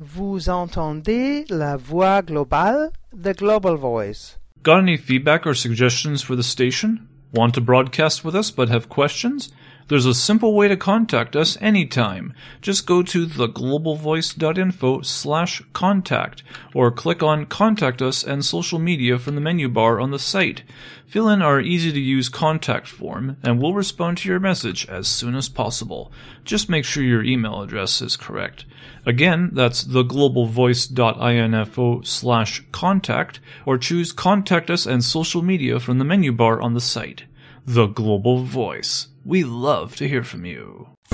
Vous entendez la voix globale, the Global Voice. Got any feedback or suggestions for the station? Want to broadcast with us but have questions? There's a simple way to contact us anytime. Just go to theglobalvoice.info/contact or click on Contact Us and Social Media from the menu bar on the site. Fill in our easy-to-use contact form and we'll respond to your message as soon as possible. Just make sure your email address is correct. Again, that's theglobalvoice.info/contact or choose Contact Us and Social Media from the menu bar on the site. The Global Voice. We love to hear from you.